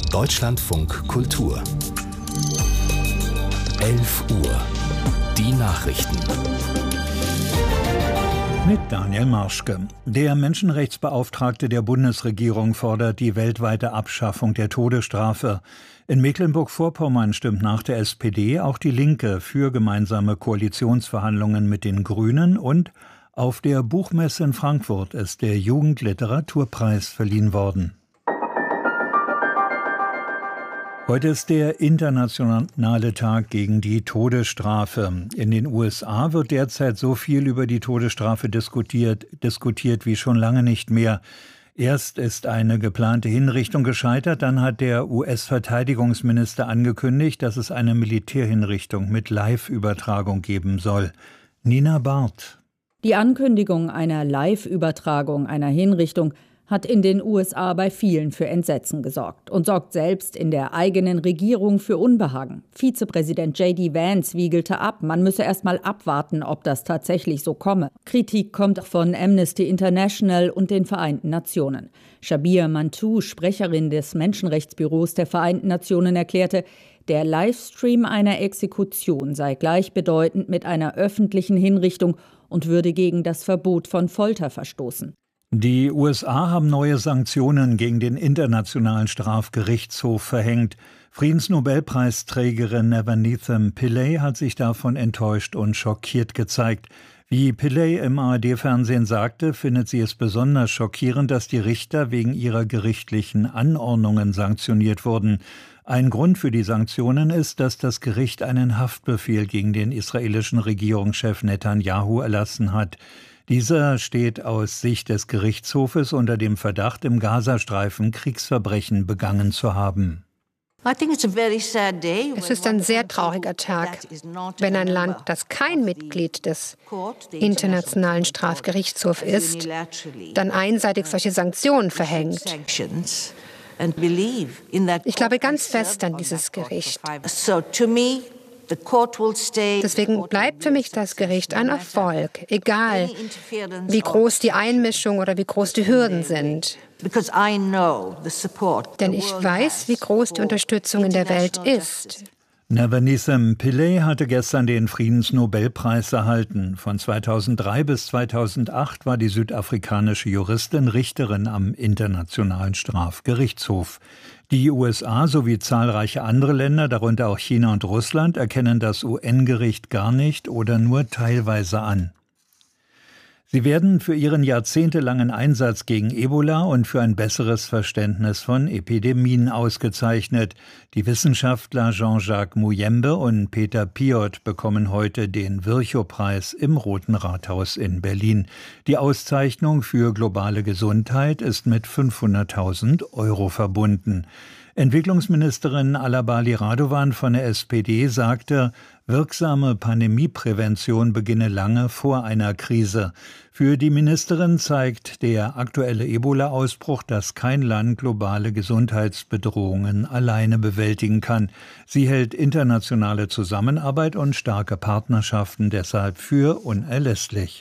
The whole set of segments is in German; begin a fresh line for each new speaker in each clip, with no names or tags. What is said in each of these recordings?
Deutschlandfunk Kultur 11 Uhr. Die Nachrichten.
Mit Daniel Marschke. Der Menschenrechtsbeauftragte der Bundesregierung fordert die weltweite Abschaffung der Todesstrafe. In Mecklenburg-Vorpommern stimmt nach der SPD auch die Linke für gemeinsame Koalitionsverhandlungen mit den Grünen und auf der Buchmesse in Frankfurt ist der Jugendliteraturpreis verliehen worden. Heute ist der internationale Tag gegen die Todesstrafe. In den USA wird derzeit so viel über die Todesstrafe diskutiert wie schon lange nicht mehr. Erst ist eine geplante Hinrichtung gescheitert, dann hat der US-Verteidigungsminister angekündigt, dass es eine Militärhinrichtung mit Live-Übertragung geben soll. Nina Barth.
Die Ankündigung einer Live-Übertragung einer Hinrichtung hat in den USA bei vielen für Entsetzen gesorgt und sorgt selbst in der eigenen Regierung für Unbehagen. Vizepräsident J.D. Vance wiegelte ab, man müsse erst mal abwarten, ob das tatsächlich so komme. Kritik kommt von Amnesty International und den Vereinten Nationen. Shabir Mantou, Sprecherin des Menschenrechtsbüros der Vereinten Nationen, erklärte, der Livestream einer Exekution sei gleichbedeutend mit einer öffentlichen Hinrichtung und würde gegen das Verbot von Folter verstoßen.
Die USA haben neue Sanktionen gegen den Internationalen Strafgerichtshof verhängt. Friedensnobelpreisträgerin Navaneetham Pillay hat sich davon enttäuscht und schockiert gezeigt. Wie Pillay im ARD-Fernsehen sagte, findet sie es besonders schockierend, dass die Richter wegen ihrer gerichtlichen Anordnungen sanktioniert wurden. Ein Grund für die Sanktionen ist, dass das Gericht einen Haftbefehl gegen den israelischen Regierungschef Netanyahu erlassen hat. Dieser steht aus Sicht des Gerichtshofes unter dem Verdacht, im Gazastreifen Kriegsverbrechen begangen zu haben.
Es ist ein sehr trauriger Tag, wenn ein Land, das kein Mitglied des Internationalen Strafgerichtshofs ist, dann einseitig solche Sanktionen verhängt. Ich glaube ganz fest an dieses Gericht. Deswegen bleibt für mich das Gericht ein Erfolg, egal wie groß die Einmischung oder wie groß die Hürden sind. Denn ich weiß, wie groß die Unterstützung in der Welt ist.
Navaneetham Pillay hatte gestern den Friedensnobelpreis erhalten. Von 2003 bis 2008 war die südafrikanische Juristin Richterin am Internationalen Strafgerichtshof. Die USA sowie zahlreiche andere Länder, darunter auch China und Russland, erkennen das UN-Gericht gar nicht oder nur teilweise an. Sie werden für ihren jahrzehntelangen Einsatz gegen Ebola und für ein besseres Verständnis von Epidemien ausgezeichnet. Die Wissenschaftler Jean-Jacques Muyembe und Peter Piot bekommen heute den Virchow-Preis im Roten Rathaus in Berlin. Die Auszeichnung für globale Gesundheit ist mit 500.000 € verbunden. Entwicklungsministerin Alabali Radovan von der SPD sagte, wirksame Pandemieprävention beginne lange vor einer Krise. Für die Ministerin zeigt der aktuelle Ebola-Ausbruch, dass kein Land globale Gesundheitsbedrohungen alleine bewältigen kann. Sie hält internationale Zusammenarbeit und starke Partnerschaften deshalb für unerlässlich.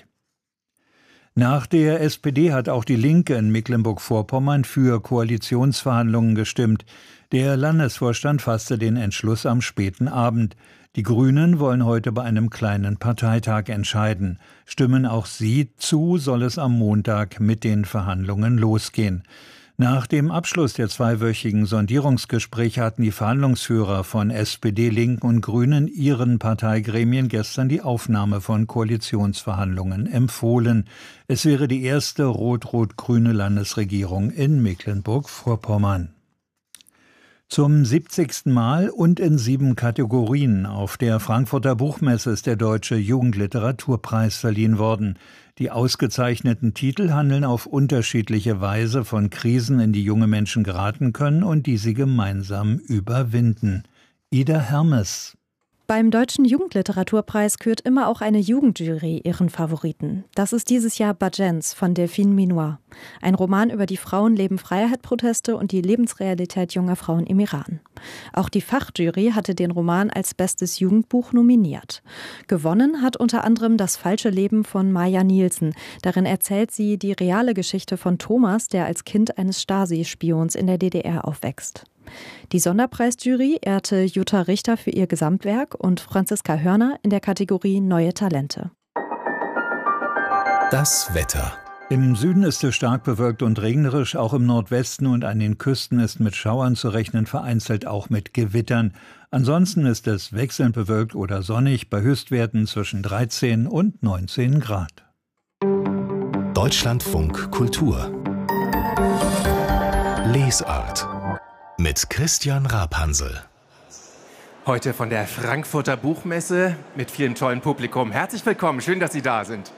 Nach der SPD hat auch die Linke in Mecklenburg-Vorpommern für Koalitionsverhandlungen gestimmt. Der Landesvorstand fasste den Entschluss am späten Abend. Die Grünen wollen heute bei einem kleinen Parteitag entscheiden. Stimmen auch sie zu, soll es am Montag mit den Verhandlungen losgehen. Nach dem Abschluss der zweiwöchigen Sondierungsgespräche hatten die Verhandlungsführer von SPD, Linken und Grünen ihren Parteigremien gestern die Aufnahme von Koalitionsverhandlungen empfohlen. Es wäre die erste rot-rot-grüne Landesregierung in Mecklenburg-Vorpommern. Zum 70. Mal und in 7 Kategorien auf der Frankfurter Buchmesse ist der Deutsche Jugendliteraturpreis verliehen worden. Die ausgezeichneten Titel handeln auf unterschiedliche Weise von Krisen, in die junge Menschen geraten können und die sie gemeinsam überwinden. Ida Hermes.
Beim Deutschen Jugendliteraturpreis kürt immer auch eine Jugendjury ihren Favoriten. Das ist dieses Jahr Badjens von Delphine Minoir. Ein Roman über die Frauenleben-Freiheit-Proteste und die Lebensrealität junger Frauen im Iran. Auch die Fachjury hatte den Roman als bestes Jugendbuch nominiert. Gewonnen hat unter anderem Das falsche Leben von Maja Nielsen. Darin erzählt sie die reale Geschichte von Thomas, der als Kind eines Stasi-Spions in der DDR aufwächst. Die Sonderpreisjury ehrte Jutta Richter für ihr Gesamtwerk und Franziska Hörner in der Kategorie Neue Talente.
Das Wetter.
Im Süden ist es stark bewölkt und regnerisch, auch im Nordwesten und an den Küsten ist mit Schauern zu rechnen, vereinzelt auch mit Gewittern. Ansonsten ist es wechselnd bewölkt oder sonnig, bei Höchstwerten zwischen 13 und 19 Grad.
Deutschlandfunk Kultur. Lesart mit Christian Rapansel.
Heute von der Frankfurter Buchmesse mit vielem tollen Publikum. Herzlich willkommen, schön, dass Sie da sind.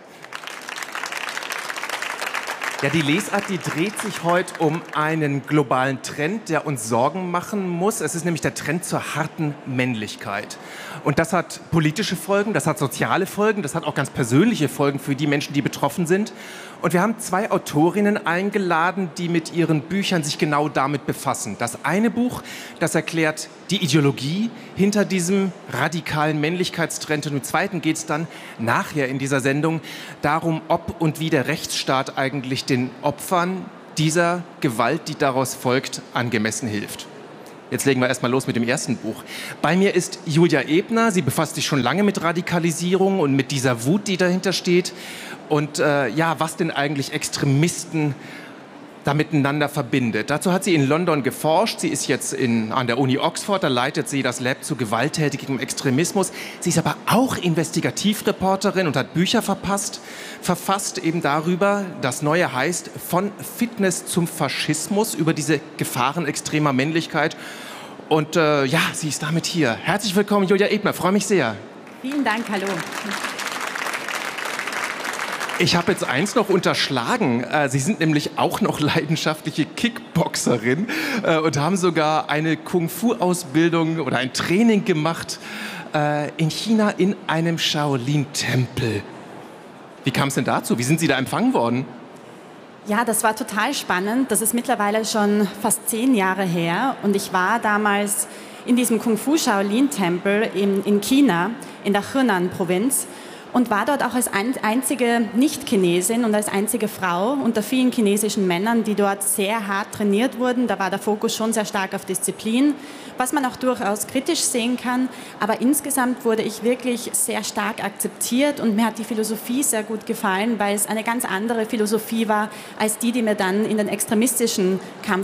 Ja, die Lesart, die dreht sich heute um einen globalen Trend, der uns Sorgen machen muss. Es ist nämlich der Trend zur harten Männlichkeit. Und das hat politische Folgen, das hat soziale Folgen, das hat auch ganz persönliche Folgen für die Menschen, die betroffen sind. Und wir haben 2 Autorinnen eingeladen, die mit ihren Büchern sich genau damit befassen. Das eine Buch, das erklärt die Ideologie hinter diesem radikalen Männlichkeitstrend. Und im zweiten geht es dann nachher in dieser Sendung darum, ob und wie der Rechtsstaat eigentlich den Opfern dieser Gewalt, die daraus folgt, angemessen hilft. Jetzt legen wir erstmal los mit dem ersten Buch. Bei mir ist Julia Ebner. Sie befasst sich schon lange mit Radikalisierung und mit dieser Wut, die dahinter steht. Und was denn eigentlich Extremisten da miteinander verbindet. Dazu hat sie in London geforscht. Sie ist jetzt an der Uni Oxford, da leitet sie das Lab zu gewalttätigem Extremismus. Sie ist aber auch Investigativreporterin und hat Bücher verfasst eben darüber. Das Neue heißt Von Fitness zum Faschismus, über diese Gefahren extremer Männlichkeit. Und sie ist damit hier. Herzlich willkommen, Julia Ebner. Freue mich sehr.
Vielen Dank, hallo.
Ich habe jetzt eins noch unterschlagen. Sie sind nämlich auch noch leidenschaftliche Kickboxerin und haben sogar eine Kung-Fu-Ausbildung oder ein Training gemacht in China in einem Shaolin-Tempel. Wie kam es denn dazu? Wie sind Sie da empfangen worden?
Ja, das war total spannend. Das ist mittlerweile schon fast 10 Jahre her. Und ich war damals in diesem Kung-Fu-Shaolin-Tempel in China, in der Henan-Provinz. Und war dort auch als einzige Nicht-Chinesin und als einzige Frau unter vielen chinesischen Männern, die dort sehr hart trainiert wurden. Da war der Fokus schon sehr stark auf Disziplin, was man auch durchaus kritisch sehen kann. Aber insgesamt wurde ich wirklich sehr stark akzeptiert und mir hat die Philosophie sehr gut gefallen, weil es eine ganz andere Philosophie war, als die mir dann in den extremistischen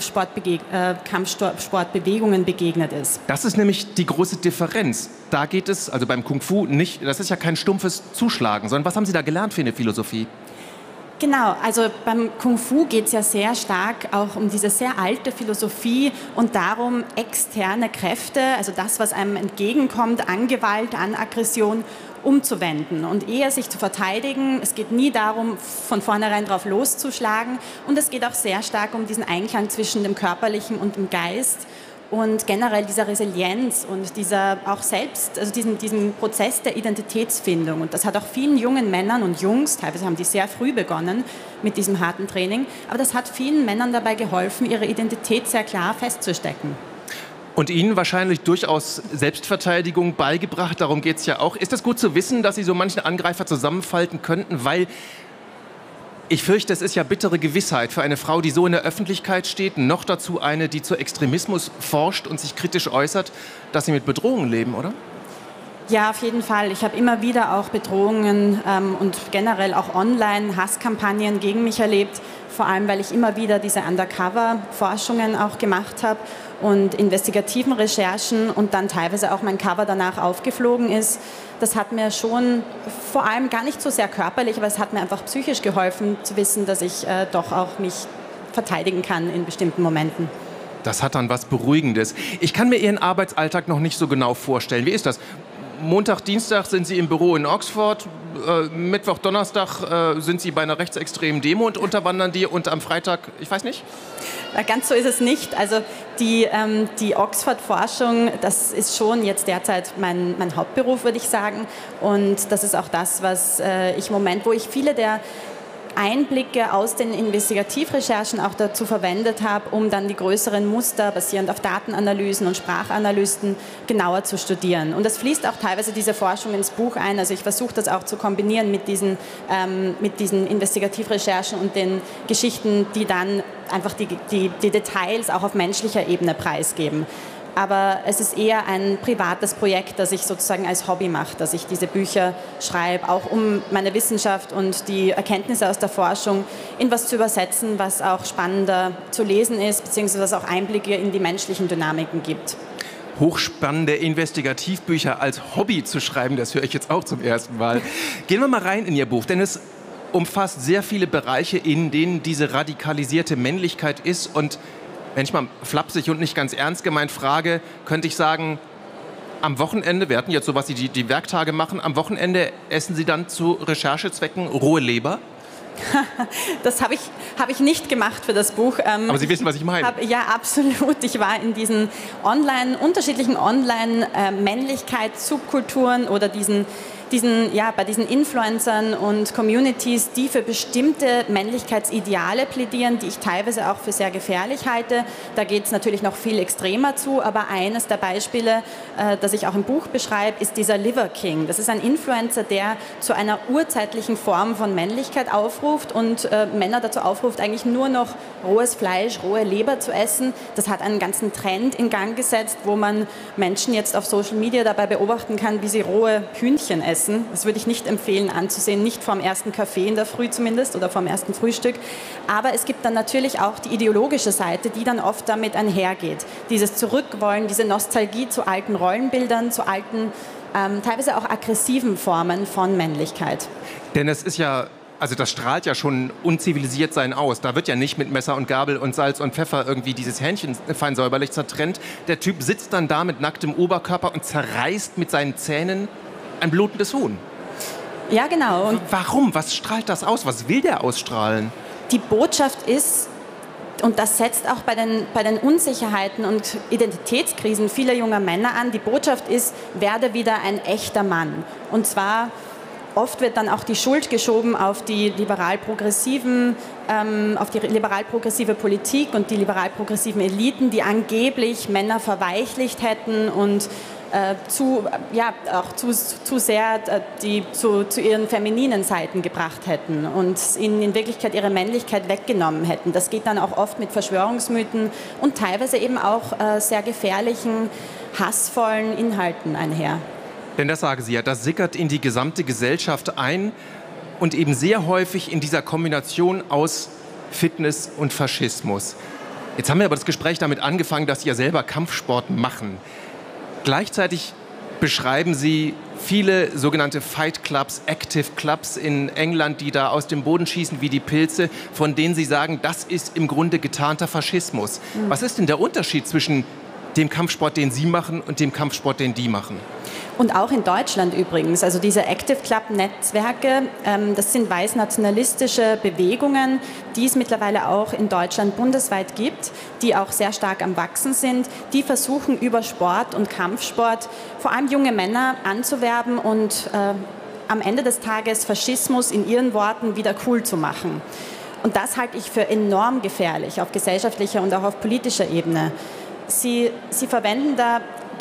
Kampfsportbewegungen begegnet ist.
Das ist nämlich die große Differenz. Da geht es, also beim Kung Fu nicht, das ist ja kein stumpfes Zuschlagen, sondern was haben Sie da gelernt für eine Philosophie?
Genau, also beim Kung Fu geht es ja sehr stark auch um diese sehr alte Philosophie und darum, externe Kräfte, also das, was einem entgegenkommt, an Gewalt, an Aggression, umzuwenden und eher sich zu verteidigen. Es geht nie darum, von vornherein drauf loszuschlagen und es geht auch sehr stark um diesen Einklang zwischen dem Körperlichen und dem Geist. Und generell dieser Resilienz und dieser auch selbst, also diesen Prozess der Identitätsfindung. Und das hat auch vielen jungen Männern und Jungs, teilweise haben die sehr früh begonnen mit diesem harten Training, aber das hat vielen Männern dabei geholfen, ihre Identität sehr klar festzustecken.
Und Ihnen wahrscheinlich durchaus Selbstverteidigung beigebracht, darum geht es ja auch. Ist es gut zu wissen, dass Sie so manchen Angreifer zusammenfalten könnten, weil ich fürchte, es ist ja bittere Gewissheit für eine Frau, die so in der Öffentlichkeit steht, noch dazu eine, die zu Extremismus forscht und sich kritisch äußert, dass sie mit Bedrohungen leben, oder?
Ja, auf jeden Fall. Ich habe immer wieder auch Bedrohungen und generell auch Online-Hasskampagnen gegen mich erlebt, vor allem, weil ich immer wieder diese Undercover-Forschungen auch gemacht habe und investigativen Recherchen und dann teilweise auch mein Cover danach aufgeflogen ist. Das hat mir schon vor allem gar nicht so sehr körperlich, aber es hat mir einfach psychisch geholfen, zu wissen, dass ich doch auch mich verteidigen kann in bestimmten Momenten.
Das hat dann was Beruhigendes. Ich kann mir Ihren Arbeitsalltag noch nicht so genau vorstellen. Wie ist das? Montag, Dienstag sind Sie im Büro in Oxford, Mittwoch, Donnerstag sind Sie bei einer rechtsextremen Demo und unterwandern die und am Freitag, ich weiß nicht?
Ganz so ist es nicht. Also die Oxford-Forschung, das ist schon jetzt derzeit mein Hauptberuf, würde ich sagen. Und das ist auch das, was wo ich viele der Einblicke aus den Investigativrecherchen auch dazu verwendet habe, um dann die größeren Muster basierend auf Datenanalysen und Sprachanalysen genauer zu studieren. Und das fließt auch teilweise diese Forschung ins Buch ein. Also ich versuche das auch zu kombinieren mit diesen Investigativrecherchen und den Geschichten, die dann einfach die Details auch auf menschlicher Ebene preisgeben. Aber es ist eher ein privates Projekt, das ich sozusagen als Hobby mache, dass ich diese Bücher schreibe, auch um meine Wissenschaft und die Erkenntnisse aus der Forschung in was zu übersetzen, was auch spannender zu lesen ist, beziehungsweise was auch Einblicke in die menschlichen Dynamiken gibt.
Hochspannende Investigativbücher als Hobby zu schreiben, das höre ich jetzt auch zum ersten Mal. Gehen wir mal rein in Ihr Buch, denn es umfasst sehr viele Bereiche, in denen diese radikalisierte Männlichkeit ist. Und wenn ich mal flapsig und nicht ganz ernst gemeint frage, könnte ich sagen, am Wochenende, wir hatten jetzt so, was Sie die Werktage machen, am Wochenende essen Sie dann zu Recherchezwecken rohe Leber?
Das habe ich nicht gemacht für das Buch.
Aber Sie wissen, was ich meine.
Ja, absolut. Ich war in diesen unterschiedlichen Männlichkeits-Subkulturen oder bei diesen Influencern und Communities, die für bestimmte Männlichkeitsideale plädieren, die ich teilweise auch für sehr gefährlich halte. Da geht es natürlich noch viel extremer zu, aber eines der Beispiele, das ich auch im Buch beschreibe, ist dieser Liver King. Das ist ein Influencer, der zu einer urzeitlichen Form von Männlichkeit aufruft und Männer dazu aufruft, eigentlich nur noch rohes Fleisch, rohe Leber zu essen. Das hat einen ganzen Trend in Gang gesetzt, wo man Menschen jetzt auf Social Media dabei beobachten kann, wie sie rohe Hühnchen essen. Das würde ich nicht empfehlen anzusehen, nicht vorm ersten Kaffee in der Früh zumindest oder vorm ersten Frühstück. Aber es gibt dann natürlich auch die ideologische Seite, die dann oft damit einhergeht. Dieses Zurückwollen, diese Nostalgie zu alten Rollenbildern, zu alten, teilweise auch aggressiven Formen von Männlichkeit.
Denn es ist ja, also das strahlt ja schon unzivilisiert sein aus. Da wird ja nicht mit Messer und Gabel und Salz und Pfeffer irgendwie dieses Hähnchen fein säuberlich zertrennt. Der Typ sitzt dann da mit nacktem Oberkörper und zerreißt mit seinen Zähnen ein blutendes Huhn.
Ja, genau. Und
warum? Was strahlt das aus? Was will der ausstrahlen?
Die Botschaft ist, und das setzt auch bei den Unsicherheiten und Identitätskrisen vieler junger Männer an, die Botschaft ist, werde wieder ein echter Mann. Und zwar oft wird dann auch die Schuld geschoben auf die liberal-progressive Politik und die liberal-progressiven Eliten, die angeblich Männer verweichlicht hätten und zu sehr zu ihren femininen Seiten gebracht hätten und ihnen in Wirklichkeit ihre Männlichkeit weggenommen hätten. Das geht dann auch oft mit Verschwörungsmythen und teilweise eben auch sehr gefährlichen, hassvollen Inhalten einher.
Denn das sagen Sie ja, das sickert in die gesamte Gesellschaft ein und eben sehr häufig in dieser Kombination aus Fitness und Faschismus. Jetzt haben wir aber das Gespräch damit angefangen, dass Sie ja selber Kampfsport machen. Gleichzeitig beschreiben Sie viele sogenannte Fight Clubs, Active Clubs in England, die da aus dem Boden schießen wie die Pilze, von denen Sie sagen, das ist im Grunde getarnter Faschismus. Was ist denn der Unterschied zwischen dem Kampfsport, den Sie machen, und dem Kampfsport, den die machen?
Und auch in Deutschland übrigens. Also diese Active Club-Netzwerke, das sind weißnationalistische Bewegungen, die es mittlerweile auch in Deutschland bundesweit gibt, die auch sehr stark am Wachsen sind. Die versuchen über Sport und Kampfsport vor allem junge Männer anzuwerben und am Ende des Tages Faschismus in ihren Worten wieder cool zu machen. Und das halte ich für enorm gefährlich auf gesellschaftlicher und auch auf politischer Ebene. Sie verwenden da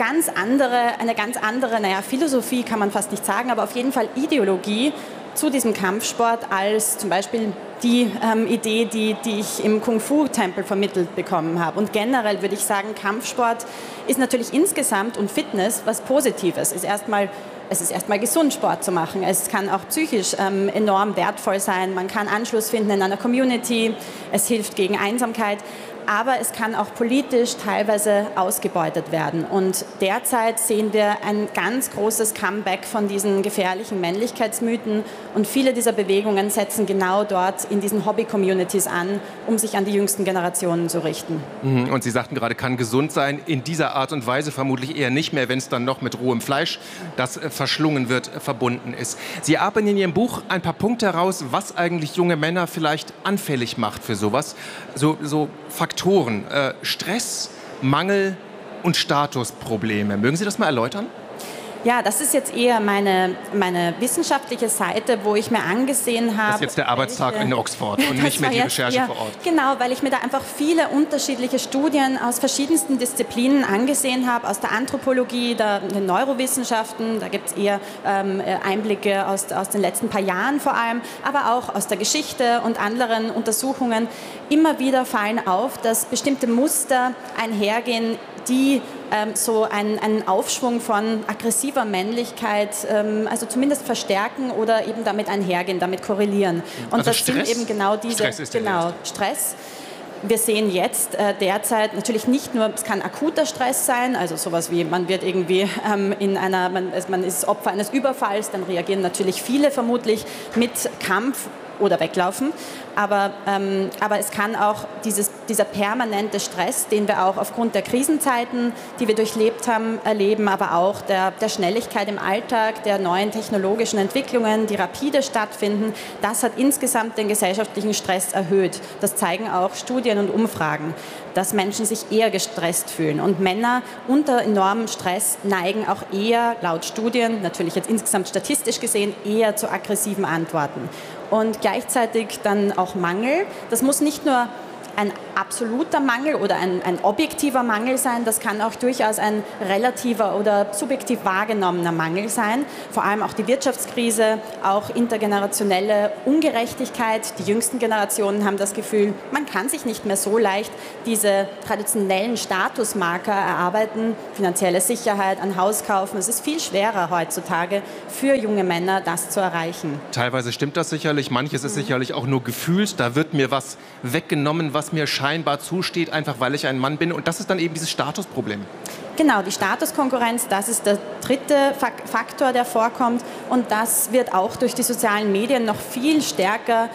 eine ganz andere, Philosophie kann man fast nicht sagen, aber auf jeden Fall Ideologie zu diesem Kampfsport als zum Beispiel die Idee, die ich im Kung-Fu-Tempel vermittelt bekommen habe. Und generell würde ich sagen, Kampfsport ist natürlich insgesamt und Fitness was Positives. Es ist erstmal gesund, Sport zu machen. Es kann auch psychisch enorm wertvoll sein. Man kann Anschluss finden in einer Community. Es hilft gegen Einsamkeit. Aber es kann auch politisch teilweise ausgebeutet werden. Und derzeit sehen wir ein ganz großes Comeback von diesen gefährlichen Männlichkeitsmythen. Und viele dieser Bewegungen setzen genau dort in diesen Hobby-Communities an, um sich an die jüngsten Generationen zu richten.
Und Sie sagten gerade, kann gesund sein. In dieser Art und Weise vermutlich eher nicht mehr, wenn es dann noch mit rohem Fleisch, das verschlungen wird, verbunden ist. Sie arbeiten in Ihrem Buch ein paar Punkte heraus, was eigentlich junge Männer vielleicht anfällig macht für sowas. So Faktoren, Stress, Mangel und Statusprobleme. Mögen Sie das mal erläutern?
Ja, das ist jetzt eher meine wissenschaftliche Seite, wo ich mir angesehen habe...
Das ist jetzt der Arbeitstag in Oxford und nicht mehr die Recherche vor Ort.
Genau, weil ich mir da einfach viele unterschiedliche Studien aus verschiedensten Disziplinen angesehen habe, aus der Anthropologie, den Neurowissenschaften, da gibt es eher Einblicke aus den letzten paar Jahren vor allem, aber auch aus der Geschichte und anderen Untersuchungen. Immer wieder fallen auf, dass bestimmte Muster einhergehen, die so einen Aufschwung von aggressiver Männlichkeit also zumindest verstärken oder eben damit einhergehen, damit korrelieren. Und
also
das
Stress?
sind eben genau diese...
Stress ist
Stress. Wir sehen jetzt derzeit natürlich nicht nur, es kann akuter Stress sein, also sowas wie man wird irgendwie man ist Opfer eines Überfalls, dann reagieren natürlich viele vermutlich mit Kampf oder weglaufen. Aber es kann auch dieser permanente Stress, den wir auch aufgrund der Krisenzeiten, die wir durchlebt haben, erleben, aber auch der Schnelligkeit im Alltag, der neuen technologischen Entwicklungen, die rapide stattfinden, das hat insgesamt den gesellschaftlichen Stress erhöht. Das zeigen auch Studien und Umfragen, dass Menschen sich eher gestresst fühlen. Und Männer unter enormem Stress neigen auch eher, laut Studien, natürlich jetzt insgesamt statistisch gesehen, eher zu aggressiven Antworten. Und gleichzeitig dann auch Mangel. Das muss nicht nur ein absoluter Mangel oder ein objektiver Mangel sein, das kann auch durchaus ein relativer oder subjektiv wahrgenommener Mangel sein. Vor allem auch die Wirtschaftskrise, auch intergenerationelle Ungerechtigkeit. Die jüngsten Generationen haben das Gefühl, man kann sich nicht mehr so leicht diese traditionellen Statusmarker erarbeiten, finanzielle Sicherheit, ein Haus kaufen. Es ist viel schwerer heutzutage für junge Männer, das zu erreichen.
Teilweise stimmt das sicherlich, manches ist sicherlich auch nur gefühlt. Da wird mir was weggenommen, was mir scheinbar zusteht, einfach weil ich ein Mann bin. Und das ist dann eben dieses Statusproblem.
Genau, die Statuskonkurrenz, das ist der dritte Faktor, der vorkommt. Und das wird auch durch die sozialen Medien noch viel stärker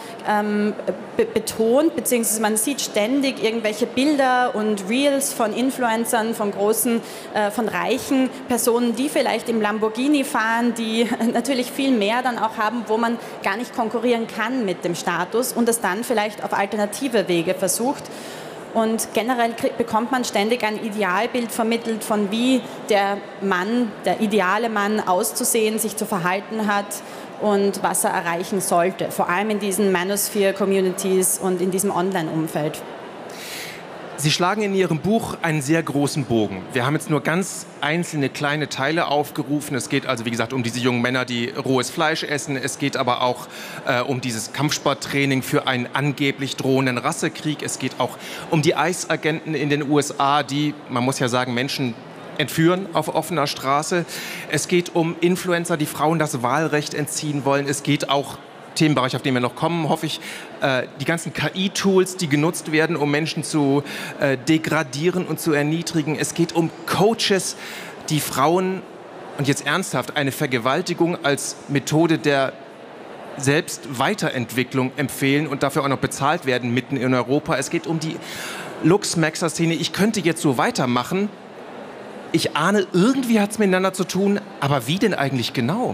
betont, beziehungsweise man sieht ständig irgendwelche Bilder und Reels von Influencern, von reichen Personen, die vielleicht im Lamborghini fahren, die natürlich viel mehr dann auch haben, wo man gar nicht konkurrieren kann mit dem Status und es dann vielleicht auf alternative Wege versucht. Und generell bekommt man ständig ein Idealbild vermittelt von wie der ideale Mann auszusehen, sich zu verhalten hat und was er erreichen sollte. Vor allem in diesen Manosphere-Communities und in diesem Online-Umfeld.
Sie schlagen in Ihrem Buch einen sehr großen Bogen. Wir haben jetzt nur ganz einzelne kleine Teile aufgerufen. Es geht also, wie gesagt, um diese jungen Männer, die rohes Fleisch essen. Es geht aber auch um dieses Kampfsporttraining für einen angeblich drohenden Rassekrieg. Es geht auch um die ICE-Agenten in den USA, die, man muss ja sagen, Menschen entführen auf offener Straße. Es geht um Influencer, die Frauen das Wahlrecht entziehen wollen. Es geht auch Themenbereich, auf den wir noch kommen, hoffe ich, die ganzen KI-Tools, die genutzt werden, um Menschen zu degradieren und zu erniedrigen. Es geht um Coaches, die Frauen, und jetzt ernsthaft, eine Vergewaltigung als Methode der Selbstweiterentwicklung empfehlen und dafür auch noch bezahlt werden mitten in Europa. Es geht um die Lux-Maxer-Szene. Ich könnte jetzt so weitermachen. Ich ahne, irgendwie hat es miteinander zu tun, aber wie denn eigentlich genau?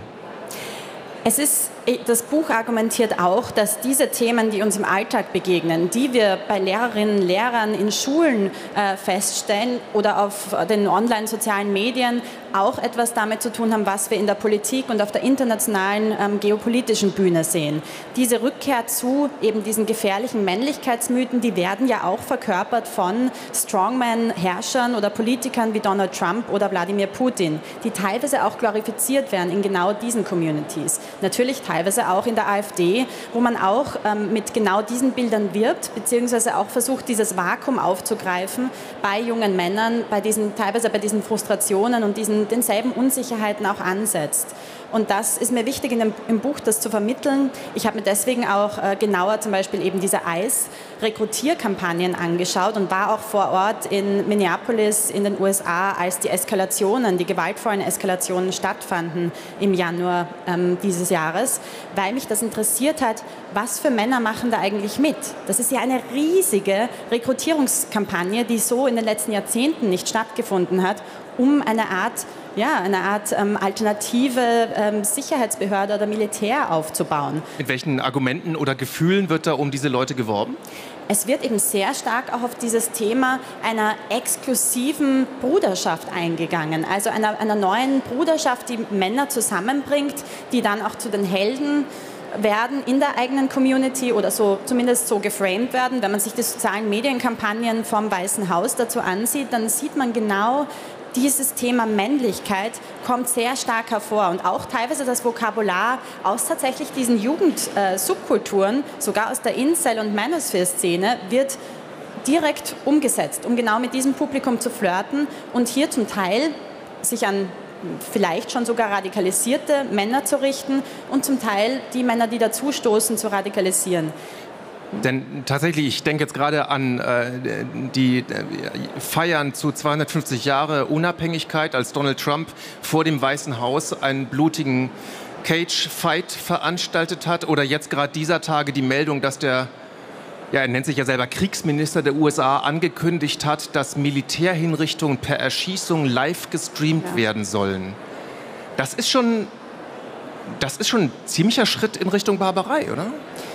Das Buch argumentiert auch, dass diese Themen, die uns im Alltag begegnen, die wir bei Lehrerinnen und Lehrern in Schulen feststellen oder auf den online-sozialen Medien, auch etwas damit zu tun haben, was wir in der Politik und auf der internationalen geopolitischen Bühne sehen. Diese Rückkehr zu eben diesen gefährlichen Männlichkeitsmythen, die werden ja auch verkörpert von Strongman-Herrschern oder Politikern wie Donald Trump oder Wladimir Putin, die teilweise auch glorifiziert werden in genau diesen Communities. Natürlich teilweise auch in der AfD, wo man auch mit genau diesen Bildern wirbt, beziehungsweise auch versucht, dieses Vakuum aufzugreifen bei jungen Männern, teilweise bei diesen Frustrationen und denselben Unsicherheiten auch ansetzt. Und das ist mir wichtig im Buch, das zu vermitteln. Ich habe mir deswegen auch genauer zum Beispiel eben diese ICE-Rekrutierkampagnen angeschaut und war auch vor Ort in Minneapolis in den USA, als die gewaltvollen Eskalationen stattfanden im Januar dieses Jahres, weil mich das interessiert hat, was für Männer machen da eigentlich mit? Das ist ja eine riesige Rekrutierungskampagne, die so in den letzten Jahrzehnten nicht stattgefunden hat, um eine Art alternative Sicherheitsbehörde oder Militär aufzubauen.
Mit welchen Argumenten oder Gefühlen wird da um diese Leute geworben?
es wird eben sehr stark auch auf dieses Thema einer exklusiven Bruderschaft eingegangen. Also einer neuen Bruderschaft, die Männer zusammenbringt, die dann auch zu den Helden werden in der eigenen Community oder so, zumindest so geframed werden. Wenn man sich die sozialen Medienkampagnen vom Weißen Haus dazu ansieht, dann sieht man genau, dieses Thema Männlichkeit kommt sehr stark hervor und auch teilweise das Vokabular aus tatsächlich diesen Jugendsubkulturen, sogar aus der Incel- und Manosphere-Szene, wird direkt umgesetzt, um genau mit diesem Publikum zu flirten und hier zum Teil sich an vielleicht schon sogar radikalisierte Männer zu richten und zum Teil die Männer, die dazustoßen, zu radikalisieren.
Denn tatsächlich, ich denke jetzt gerade an die Feiern zu 250 Jahre Unabhängigkeit, als Donald Trump vor dem Weißen Haus einen blutigen Cage-Fight veranstaltet hat. Oder jetzt gerade dieser Tage die Meldung, dass er nennt sich ja selber Kriegsminister der USA, angekündigt hat, dass Militärhinrichtungen per Erschießung live gestreamt werden sollen. Das ist schon ein ziemlicher Schritt in Richtung Barbarei, oder?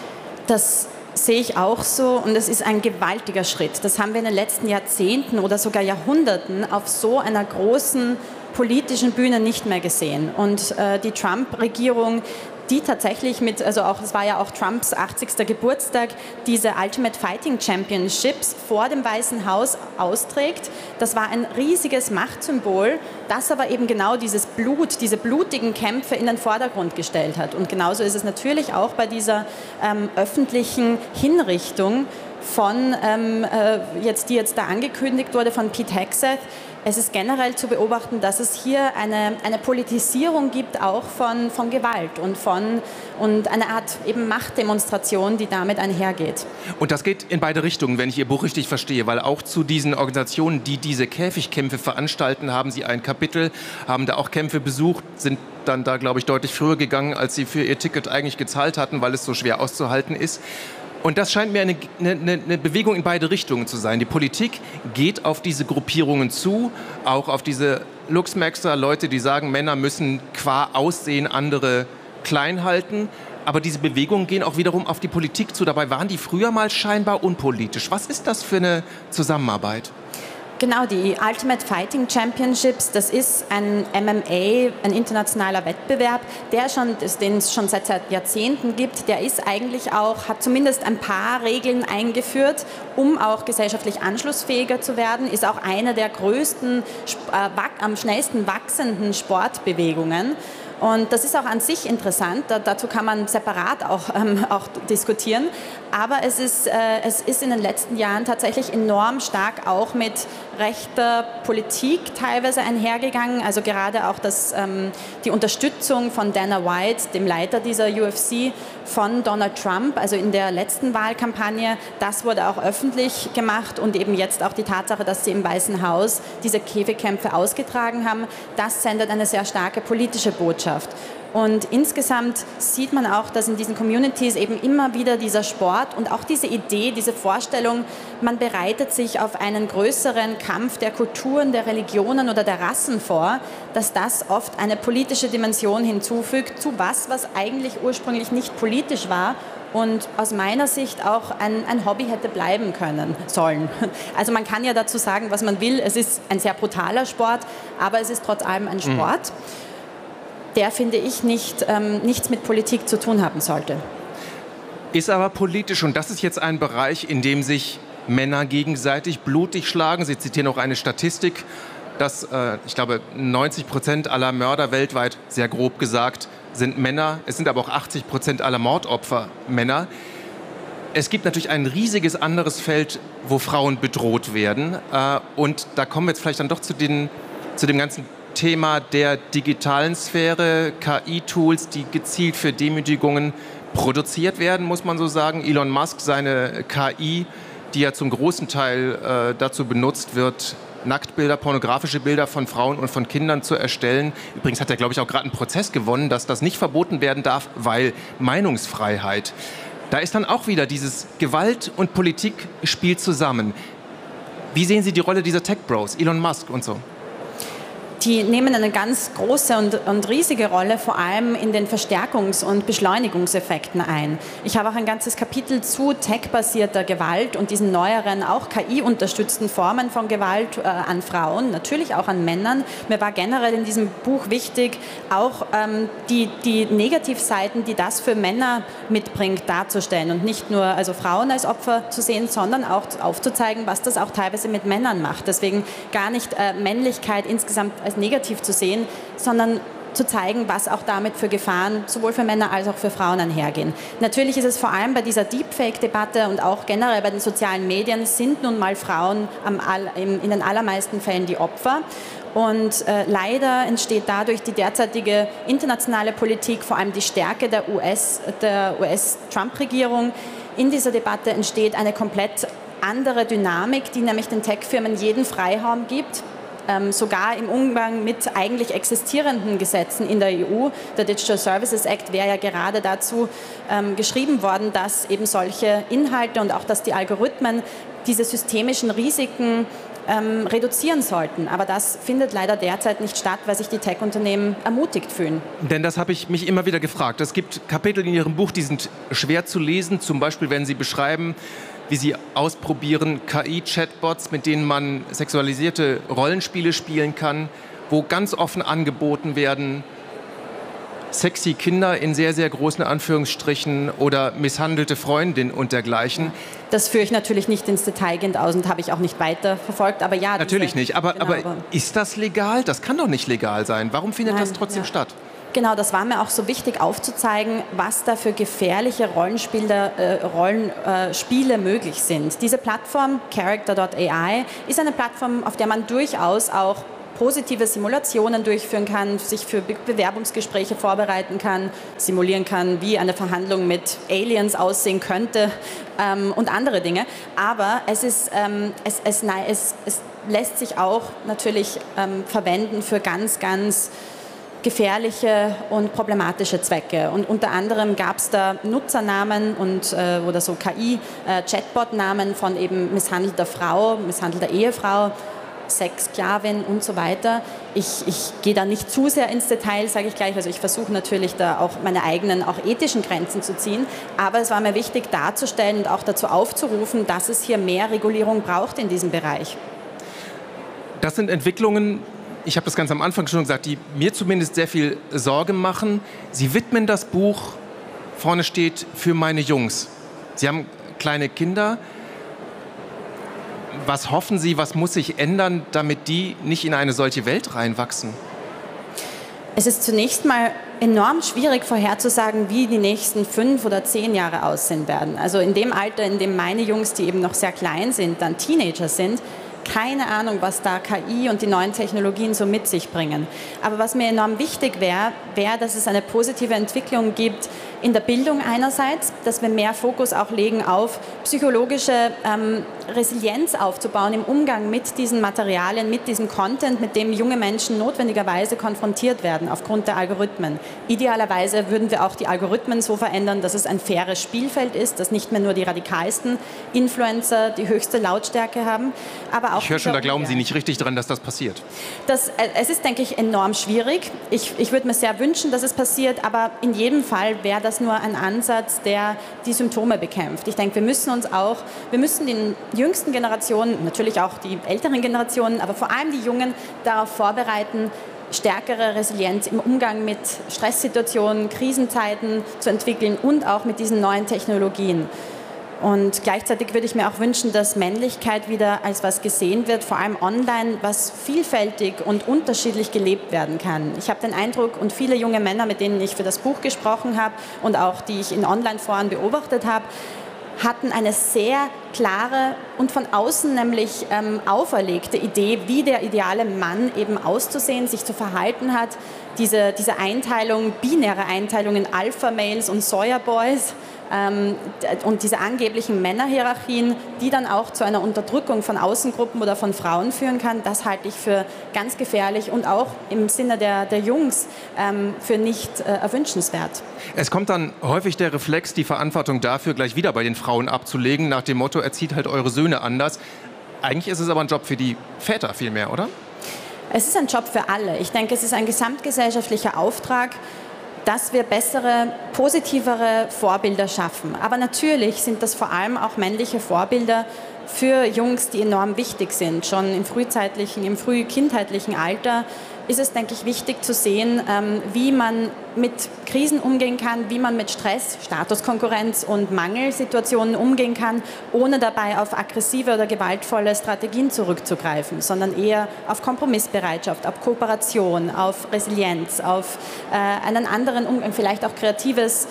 Das sehe ich auch so und es ist ein gewaltiger Schritt. Das haben wir in den letzten Jahrzehnten oder sogar Jahrhunderten auf so einer großen politischen Bühne nicht mehr gesehen. Und die Trump-Regierung, die tatsächlich es war ja auch Trumps 80. Geburtstag, diese Ultimate Fighting Championships vor dem Weißen Haus austrägt. Das war ein riesiges Machtsymbol, das aber eben genau dieses Blut, diese blutigen Kämpfe in den Vordergrund gestellt hat. Und genauso ist es natürlich auch bei dieser öffentlichen Hinrichtung von, die jetzt da angekündigt wurde, von Pete Hegseth. Es ist generell zu beobachten, dass es hier eine Politisierung gibt, auch von Gewalt und eine Art eben Machtdemonstration, die damit einhergeht.
Und das geht in beide Richtungen, wenn ich Ihr Buch richtig verstehe, weil auch zu diesen Organisationen, die diese Käfigkämpfe veranstalten, haben Sie ein Kapitel, haben da auch Kämpfe besucht, sind dann da, glaube ich, deutlich früher gegangen, als Sie für Ihr Ticket eigentlich gezahlt hatten, weil es so schwer auszuhalten ist. Und das scheint mir eine Bewegung in beide Richtungen zu sein. Die Politik geht auf diese Gruppierungen zu, auch auf diese Luxmaxer, Leute, die sagen, Männer müssen qua Aussehen andere klein halten. Aber diese Bewegungen gehen auch wiederum auf die Politik zu. Dabei waren die früher mal scheinbar unpolitisch. Was ist das für eine Zusammenarbeit?
Genau, die Ultimate Fighting Championships, das ist ein MMA, ein internationaler Wettbewerb, den es schon seit Jahrzehnten gibt. Der ist eigentlich auch, hat zumindest ein paar Regeln eingeführt, um auch gesellschaftlich anschlussfähiger zu werden, ist auch eine der größten, am schnellsten wachsenden Sportbewegungen. Und das ist auch an sich interessant, dazu kann man separat auch diskutieren. Aber es ist in den letzten Jahren tatsächlich enorm stark auch mit rechter Politik teilweise einhergegangen. Also gerade auch die Unterstützung von Dana White, dem Leiter dieser UFC, von Donald Trump, also in der letzten Wahlkampagne, das wurde auch öffentlich gemacht und eben jetzt auch die Tatsache, dass sie im Weißen Haus diese Käfigkämpfe ausgetragen haben, das sendet eine sehr starke politische Botschaft. Und insgesamt sieht man auch, dass in diesen Communities eben immer wieder dieser Sport und auch diese Idee, diese Vorstellung, man bereitet sich auf einen größeren Kampf der Kulturen, der Religionen oder der Rassen vor, dass das oft eine politische Dimension hinzufügt zu was eigentlich ursprünglich nicht politisch war und aus meiner Sicht auch ein Hobby hätte bleiben sollen. Also man kann ja dazu sagen, was man will. Es ist ein sehr brutaler Sport, aber es ist trotz allem ein Sport, der, finde ich, nichts mit Politik zu tun haben sollte.
Ist aber politisch und das ist jetzt ein Bereich, in dem sich Männer gegenseitig blutig schlagen. Sie zitieren auch eine Statistik, dass, ich glaube, 90% aller Mörder weltweit, sehr grob gesagt, sind Männer. Es sind aber auch 80% aller Mordopfer Männer. Es gibt natürlich ein riesiges anderes Feld, wo Frauen bedroht werden. Und da kommen wir jetzt vielleicht dann doch zu dem ganzen Thema der digitalen Sphäre, KI-Tools, die gezielt für Demütigungen produziert werden, muss man so sagen. Elon Musk, seine KI, die ja zum großen Teil dazu benutzt wird, Nacktbilder, pornografische Bilder von Frauen und von Kindern zu erstellen. Übrigens hat er, glaube ich, auch gerade einen Prozess gewonnen, dass das nicht verboten werden darf, weil Meinungsfreiheit. Da ist dann auch wieder dieses Gewalt und Politik spielt zusammen. Wie sehen Sie die Rolle dieser Tech-Bros, Elon Musk und so?
die nehmen eine ganz große und riesige Rolle, vor allem in den Verstärkungs- und Beschleunigungseffekten ein. Ich habe auch ein ganzes Kapitel zu tech-basierter Gewalt und diesen neueren, auch KI-unterstützten Formen von Gewalt an Frauen, natürlich auch an Männern. Mir war generell in diesem Buch wichtig, auch die Negativseiten, die das für Männer mitbringt, darzustellen und nicht nur also Frauen als Opfer zu sehen, sondern auch aufzuzeigen, was das auch teilweise mit Männern macht. Deswegen gar nicht Männlichkeit insgesamt als negativ zu sehen, sondern zu zeigen, was auch damit für Gefahren sowohl für Männer als auch für Frauen einhergehen. Natürlich ist es vor allem bei dieser Deepfake-Debatte und auch generell bei den sozialen Medien sind nun mal Frauen in den allermeisten Fällen die Opfer. Und leider entsteht dadurch die derzeitige internationale Politik, vor allem die Stärke der US-Trump-Regierung. In dieser Debatte entsteht eine komplett andere Dynamik, die nämlich den Tech-Firmen jeden Freiraum gibt. Sogar im Umgang mit eigentlich existierenden Gesetzen in der EU. Der Digital Services Act wäre ja gerade dazu geschrieben worden, dass eben solche Inhalte und auch, dass die Algorithmen diese systemischen Risiken reduzieren sollten. Aber das findet leider derzeit nicht statt, weil sich die Tech-Unternehmen ermutigt fühlen.
Denn das habe ich mich immer wieder gefragt. Es gibt Kapitel in Ihrem Buch, die sind schwer zu lesen. Zum Beispiel, wenn Sie beschreiben, wie Sie ausprobieren, KI-Chatbots, mit denen man sexualisierte Rollenspiele spielen kann, wo ganz offen angeboten werden, sexy Kinder in sehr, sehr großen Anführungsstrichen oder misshandelte Freundinnen und dergleichen.
Das führe ich natürlich nicht ins Detail gehend aus und habe ich auch nicht weiter verfolgt. Aber ja,
natürlich nicht. Aber ist das legal? Das kann doch nicht legal sein. Warum findet das trotzdem statt?
Genau, das war mir auch so wichtig aufzuzeigen, was da für gefährliche Rollenspiele möglich sind. Diese Plattform, Character.ai, ist eine Plattform, auf der man durchaus auch positive Simulationen durchführen kann, sich für Bewerbungsgespräche vorbereiten kann, simulieren kann, wie eine Verhandlung mit Aliens aussehen könnte und andere Dinge. Aber es lässt sich auch natürlich verwenden für ganz, ganz gefährliche und problematische Zwecke. Und unter anderem gab es da Nutzernamen oder so KI-Chatbot-Namen von eben misshandelter Frau, misshandelter Ehefrau, Sexsklavin und so weiter. Ich gehe da nicht zu sehr ins Detail, sage ich gleich. Also ich versuche natürlich da auch meine eigenen, auch ethischen Grenzen zu ziehen. Aber es war mir wichtig darzustellen und auch dazu aufzurufen, dass es hier mehr Regulierung braucht in diesem Bereich.
Das sind Entwicklungen, ich habe das ganz am Anfang schon gesagt, die mir zumindest sehr viel Sorge machen. Sie widmen das Buch, vorne steht, für meine Jungs. Sie haben kleine Kinder. Was hoffen Sie, was muss sich ändern, damit die nicht in eine solche Welt reinwachsen?
Es ist zunächst mal enorm schwierig vorherzusagen, wie die nächsten 5 oder 10 Jahre aussehen werden. Also in dem Alter, in dem meine Jungs, die eben noch sehr klein sind, dann Teenager sind, keine Ahnung, was da KI und die neuen Technologien so mit sich bringen. Aber was mir enorm wichtig wäre, dass es eine positive Entwicklung gibt in der Bildung einerseits, dass wir mehr Fokus auch legen auf psychologische Resilienz aufzubauen im Umgang mit diesen Materialien, mit diesem Content, mit dem junge Menschen notwendigerweise konfrontiert werden aufgrund der Algorithmen. Idealerweise würden wir auch die Algorithmen so verändern, dass es ein faires Spielfeld ist, dass nicht mehr nur die radikalsten Influencer die höchste Lautstärke haben, aber auch...
Ich höre schon, da glauben Sie nicht richtig dran, dass das passiert.
Es ist, denke ich, enorm schwierig. Ich würde mir sehr wünschen, dass es passiert, aber in jedem Fall wäre das nur ein Ansatz, der die Symptome bekämpft. Ich denke, wir müssen den jüngsten Generationen, natürlich auch die älteren Generationen, aber vor allem die Jungen darauf vorbereiten, stärkere Resilienz im Umgang mit Stresssituationen, Krisenzeiten zu entwickeln und auch mit diesen neuen Technologien. Und gleichzeitig würde ich mir auch wünschen, dass Männlichkeit wieder als was gesehen wird, vor allem online, was vielfältig und unterschiedlich gelebt werden kann. Ich habe den Eindruck, und viele junge Männer, mit denen ich für das Buch gesprochen habe und auch die ich in Online-Foren beobachtet habe, hatten eine sehr klare und von außen nämlich auferlegte Idee, wie der ideale Mann eben auszusehen, sich zu verhalten hat. Diese Einteilung, binäre Einteilung in Alpha-Males und Sawyer-Boys und diese angeblichen Männerhierarchien, die dann auch zu einer Unterdrückung von Außengruppen oder von Frauen führen kann, das halte ich für ganz gefährlich und auch im Sinne der Jungs für nicht erwünschenswert.
Es kommt dann häufig der Reflex, die Verantwortung dafür gleich wieder bei den Frauen abzulegen, nach dem Motto, erzieht halt eure Söhne anders. Eigentlich ist es aber ein Job für die Väter vielmehr, oder?
Es ist ein Job für alle. Ich denke, es ist ein gesamtgesellschaftlicher Auftrag, dass wir bessere, positivere Vorbilder schaffen. Aber natürlich sind das vor allem auch männliche Vorbilder für Jungs, die enorm wichtig sind. Schon im frühkindheitlichen Alter ist es, denke ich, wichtig zu sehen, wie man mit Krisen umgehen kann, wie man mit Stress, Statuskonkurrenz und Mangelsituationen umgehen kann, ohne dabei auf aggressive oder gewaltvolle Strategien zurückzugreifen, sondern eher auf Kompromissbereitschaft, auf Kooperation, auf Resilienz, auf einen anderen Umgang, vielleicht auch kreatives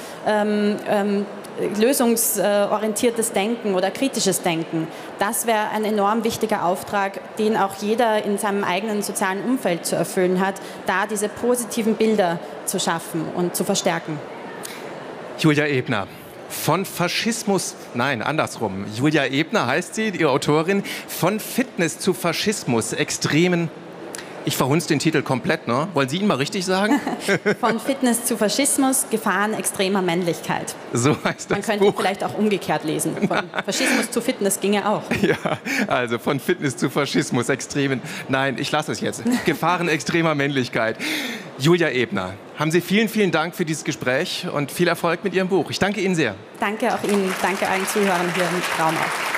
lösungsorientiertes Denken oder kritisches Denken. Das wäre ein enorm wichtiger Auftrag, den auch jeder in seinem eigenen sozialen Umfeld zu erfüllen hat, da diese positiven Bilder zu schaffen und zu verstärken.
Julia Ebner. Von Faschismus, nein, andersrum. Julia Ebner heißt sie, die Autorin. Von Fitness zu Faschismus, extremen. Ich verhunze den Titel komplett, ne? Wollen Sie ihn mal richtig sagen?
Von Fitness zu Faschismus, Gefahren extremer Männlichkeit.
So heißt das
Man könnte
Buch.
Vielleicht auch umgekehrt lesen. Von Faschismus zu Fitness ginge auch.
Ja, also von Fitness zu Faschismus, extremen. Nein, ich lasse es jetzt. Gefahren extremer Männlichkeit. Julia Ebner, haben Sie vielen, vielen Dank für dieses Gespräch und viel Erfolg mit Ihrem Buch. Ich danke Ihnen sehr.
Danke auch Ihnen. Danke allen Zuhörern hier im Raum auch.